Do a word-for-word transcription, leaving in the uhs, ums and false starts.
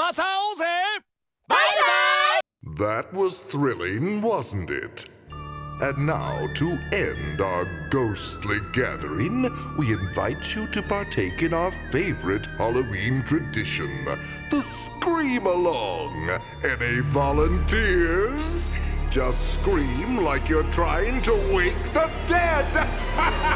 また会おうぜバイバイ That was thrilling, wasn't it? And now, to end our ghostly gathering, we invite you to partake in our favorite Halloween tradition, the Scream-Along. Any volunteers? Just scream like you're trying to wake the dead!